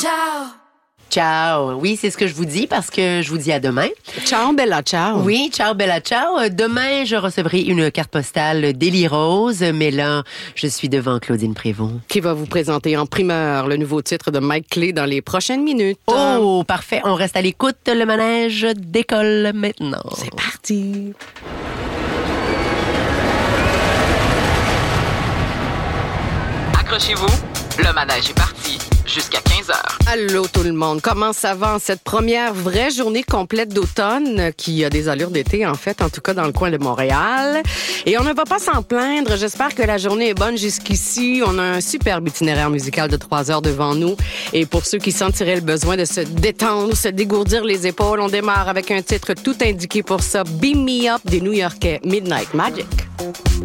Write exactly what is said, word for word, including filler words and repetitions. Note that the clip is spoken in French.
ciao. Ciao. Oui, c'est ce que je vous dis parce que je vous dis à demain. Ciao, Bella, ciao. Oui, ciao, Bella, ciao. Demain, je recevrai une carte postale d'Élie Rose, mais là, je suis devant Claudine Prévost. Qui va vous présenter en primeur le nouveau titre de Mike Clé dans les prochaines minutes. Oh, parfait. On reste à l'écoute. Le manège décolle maintenant. C'est parti. Accrochez-vous, le manège est parti jusqu'à quinze heures. Allô tout le monde, comment ça va en cette première vraie journée complète d'automne qui a des allures d'été en fait, en tout cas dans le coin de Montréal. Et on ne va pas s'en plaindre, j'espère que la journée est bonne jusqu'ici. On a un superbe itinéraire musical de trois heures devant nous. Et pour ceux qui sentiraient le besoin de se détendre, se dégourdir les épaules, on démarre avec un titre tout indiqué pour ça, Beam Me Up des New-Yorkais Midnight Magic.